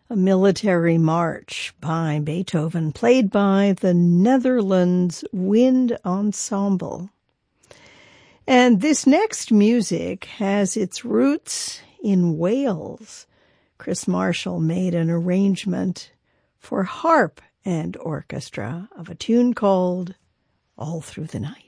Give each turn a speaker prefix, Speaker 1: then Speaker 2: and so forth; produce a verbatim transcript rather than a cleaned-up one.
Speaker 1: a military march by Beethoven, played by the Netherlands Wind Ensemble. And this next music has its roots in Wales. Chris Marshall made an arrangement for harp and orchestra of a tune called All Through the Night.